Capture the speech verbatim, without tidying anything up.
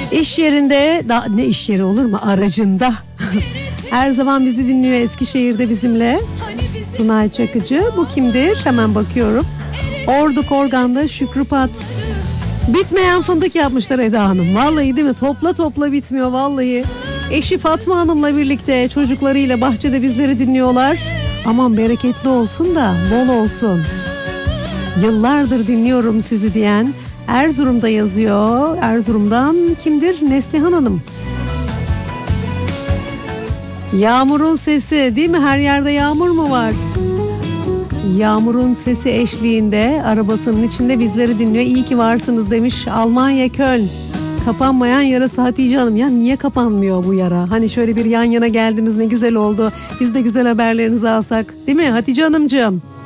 İş yerinde, da, ne iş yeri olur mu? Aracında. Her zaman bizi dinliyor Eskişehir'de bizimle. Sunay Çakıcı. Bu kimdir? Hemen bakıyorum. Ordu Korgan'da Şükrü Pat. Bitmeyen fındık yapmışlar Eda Hanım. Vallahi değil mi? Topla topla bitmiyor vallahi. Eşi Fatma Hanım'la birlikte çocuklarıyla bahçede bizleri dinliyorlar. Aman bereketli olsun da bol olsun. Yıllardır dinliyorum sizi diyen Erzurum'da yazıyor. Erzurum'dan kimdir? Neslihan Hanım. Yağmurun sesi değil mi? Her yerde yağmur mu var? Yağmurun sesi eşliğinde arabasının içinde bizleri dinliyor. İyi ki varsınız demiş Almanya Köln. Kapanmayan yarası Hatice Hanım. Ya niye kapanmıyor bu yara? Hani şöyle bir yan yana geldiniz ne güzel oldu. Biz de güzel haberlerinizi alsak değil mi Hatice Hanımcığım?